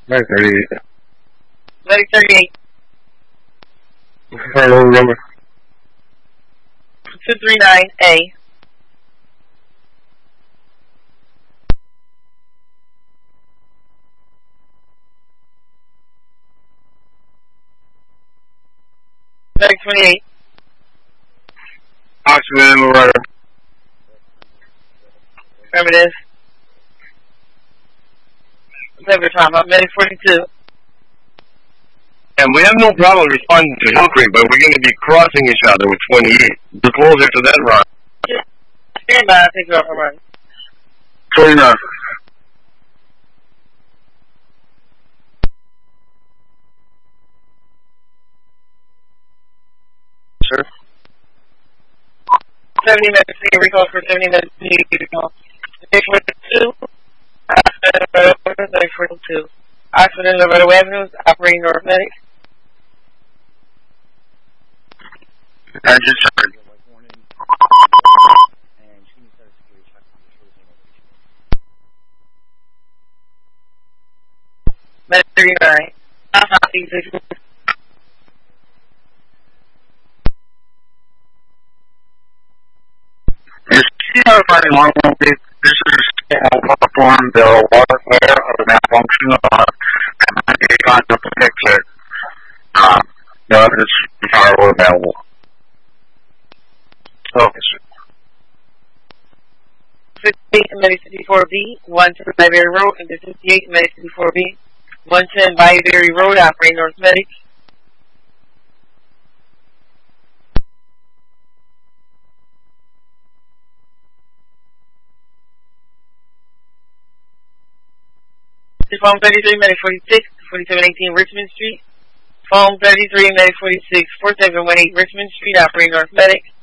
Medic 38. Medic 38. Hello, number. 239A. Medic 28. Oxygen Loretta. Affirmative. Whatever time, I'm Medic 42. And we have no problem responding to Hill Creek, but we're going to be crossing each other with 28. The closer to that run. Stand by, I'll take you off a run. 29. Sir? 70 minutes, recall for 70 minutes, recall. Medic 42. Medic 42. Oxford and Loretto Avenues, operating North Medic. I just heard. Medic 39. Is CR long this is perform the warfare of the malfunction of the kind of picture. No, it's power available. Okay, sir. 58 Medic 54B, 110 Byberry Road, and 58 Medic 54B, 110 Byberry Road, operating North Medic. Phone 33 Medic 46, 4718 Richmond Street. Phone 33 Medic 46, 4718 Richmond Street, operating North Medic.